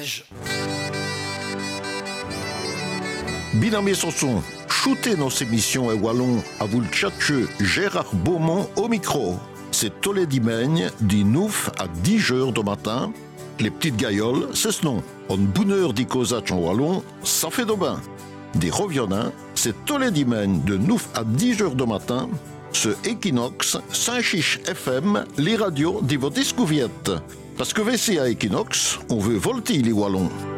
neige. Binamé Sanson, shootez nos émissions et wallon à vous le tchatcheux Gérard Beaumont au micro. C'est tous les dimanches, du 9 à 10 heures du matin. Les petites gailloles, c'est ce nom. En bonne heure d'y causer en wallon, ça fait de bain. Des reviennants, c'est tous les dimanches de 9 à 10 heures du matin. Ce Equinox, Saint-Chiche FM, les radios de votre discouverte. Parce que VC à Equinox, on veut volter les wallons.